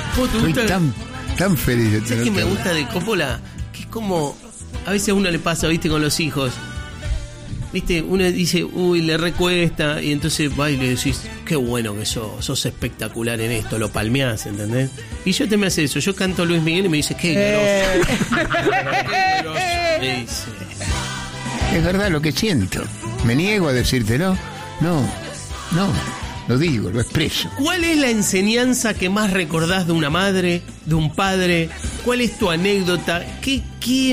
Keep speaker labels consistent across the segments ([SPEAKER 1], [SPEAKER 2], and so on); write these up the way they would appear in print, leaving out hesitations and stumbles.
[SPEAKER 1] Estoy tan feliz.
[SPEAKER 2] ¿Sabes qué me gusta de Coppola? Que es como, a veces a uno le pasa, viste, con los hijos. Viste, uno dice, uy, le recuesta, y entonces va y le decís, qué bueno que sos espectacular en esto, lo palmeás, ¿entendés? Y yo te me hace eso, yo canto Luis Miguel y me dice, qué grosso. Qué grosso, me dice.
[SPEAKER 1] Es verdad lo que siento. Me niego a decírtelo. No, lo digo, lo expreso.
[SPEAKER 2] ¿Cuál es la enseñanza que más recordás de una madre, de un padre? ¿Cuál es tu anécdota? ¿Qué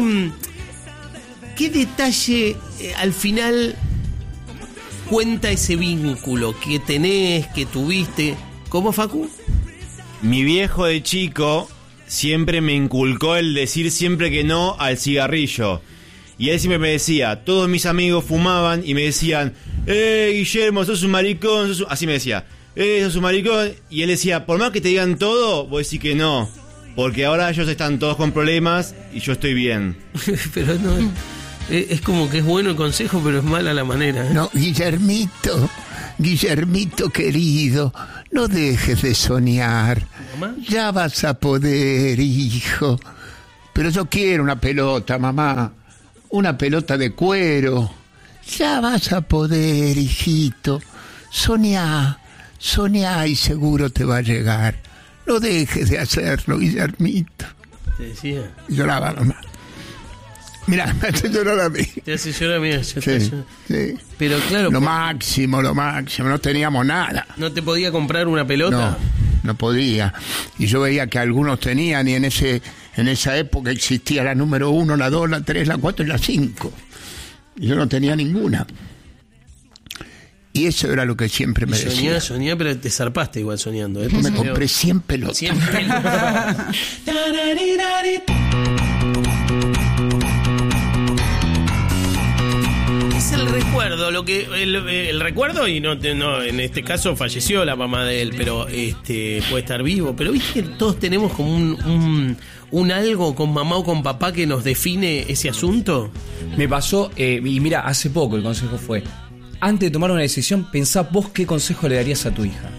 [SPEAKER 2] detalle al final cuenta ese vínculo que tenés, que tuviste? ¿Cómo, Facu?
[SPEAKER 3] Mi viejo de chico siempre me inculcó el decir siempre que no al cigarrillo. Y él siempre me decía, todos mis amigos fumaban y me decían, Guillermo, sos un maricón, así me decía, sos un maricón. Y él decía, por más que te digan todo, vos decís que no, porque ahora ellos están todos con problemas y yo estoy bien.
[SPEAKER 2] Pero no, es como que es bueno el consejo, pero es mala la manera, ¿eh?
[SPEAKER 1] No, Guillermito querido, no dejes de soñar.
[SPEAKER 2] ¿Mamá?
[SPEAKER 1] Ya vas a poder, hijo. Pero yo quiero una pelota, mamá. Una pelota de cuero. Ya vas a poder, hijito. Soñá y seguro te va a llegar. No dejes de hacerlo, Guillermito.
[SPEAKER 2] Te decía.
[SPEAKER 1] Y lloraba, mamá. Mirá, me hace llorar a mí.
[SPEAKER 2] Te hace llorar, mira.
[SPEAKER 1] Sí.
[SPEAKER 2] Pero claro.
[SPEAKER 1] Lo máximo. No teníamos nada.
[SPEAKER 2] ¿No te podía comprar una pelota?
[SPEAKER 1] No podía. Y yo veía que algunos tenían, y en esa época existía la número 1, la 2, la 3, la 4 y la 5. Y yo no tenía ninguna. Y eso era lo que siempre me decía.
[SPEAKER 2] Soñá, pero te zarpaste igual soñando, ¿eh?
[SPEAKER 1] Me compré 100 pelotas.
[SPEAKER 2] 100 pelotas. Es el recuerdo, el recuerdo, y no, en este caso falleció la mamá de él, pero puede estar vivo. Pero viste que todos tenemos como un algo con mamá o con papá que nos define ese asunto.
[SPEAKER 4] Me pasó, y mira, hace poco el consejo fue, antes de tomar una decisión, pensá vos qué consejo le darías a tu hija.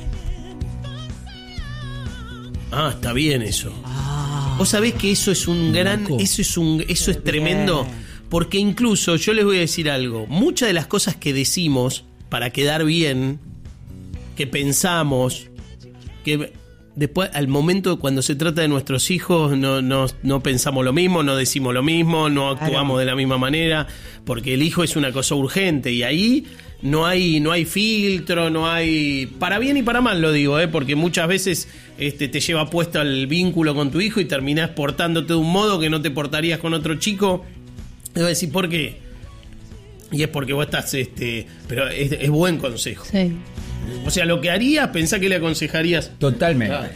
[SPEAKER 2] Ah, está bien eso. Vos sabés que eso es un gran, eso es tremendo. Porque incluso, yo les voy a decir algo, muchas de las cosas que decimos para quedar bien, que pensamos, que después al momento cuando se trata de nuestros hijos no pensamos lo mismo, no decimos lo mismo, no actuamos de la misma manera, porque el hijo es una cosa urgente y ahí no hay filtro, no hay, para bien y para mal lo digo, porque muchas veces te lleva puesto el vínculo con tu hijo y terminás portándote de un modo que no te portarías con otro chico. Te voy a decir por qué. Y es porque vos estás, pero es buen consejo.
[SPEAKER 5] Sí.
[SPEAKER 2] O sea, lo que harías, pensá que le aconsejarías.
[SPEAKER 4] Totalmente.
[SPEAKER 2] Ah.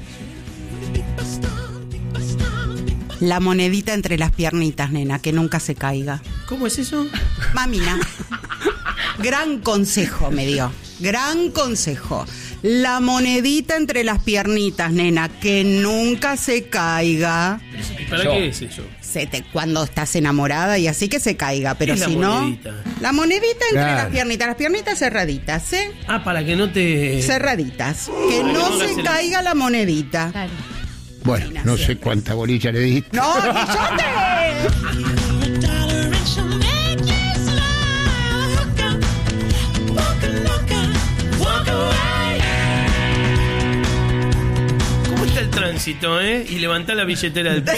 [SPEAKER 6] La monedita entre las piernitas, nena, que nunca se caiga.
[SPEAKER 2] ¿Cómo es eso?
[SPEAKER 6] Mamina. Gran consejo me dio. Gran consejo. La monedita entre las piernitas, nena, que nunca se caiga.
[SPEAKER 2] ¿Para qué es eso?
[SPEAKER 6] Cuando estás enamorada y así que se caiga, pero si no... La monedita entre las piernitas cerraditas, ¿eh?
[SPEAKER 2] Ah, para que no te...
[SPEAKER 6] Cerraditas. Que no se caiga la monedita.
[SPEAKER 5] Claro.
[SPEAKER 1] Bueno, no sé cuánta bolilla le diste.
[SPEAKER 6] ¡No, Guillote!
[SPEAKER 2] El tránsito, y levantá la billetera del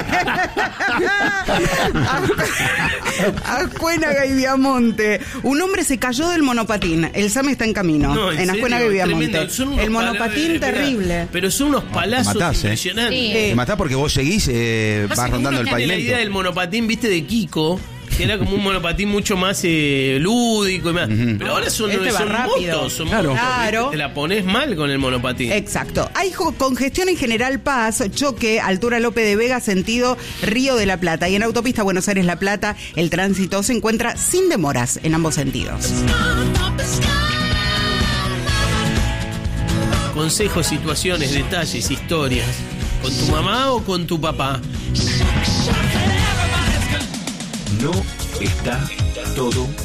[SPEAKER 6] Ascuénaga y Viamonte. Un hombre se cayó del monopatín. El SAM está en camino.
[SPEAKER 2] No,
[SPEAKER 6] en Ascuénaga y Viamonte.
[SPEAKER 2] El
[SPEAKER 6] monopatín terrible.
[SPEAKER 2] Pero son unos palazos impresionantes.
[SPEAKER 5] Sí.
[SPEAKER 7] Te matás porque vos seguís, vas rondando el pavimento.
[SPEAKER 2] La idea del monopatín, viste, de Kiko, que era como un monopatín mucho más lúdico y más. Pero ahora son motos,
[SPEAKER 6] Claro.
[SPEAKER 2] Te la pones mal con el monopatín.
[SPEAKER 6] Exacto. Hay congestión en General Paz, choque, altura Lope de Vega, sentido Río de la Plata. Y en autopista Buenos Aires-La Plata, el tránsito se encuentra sin demoras en ambos sentidos.
[SPEAKER 2] Consejos, situaciones, detalles, historias. ¿Con tu mamá o con tu papá?
[SPEAKER 8] No está todo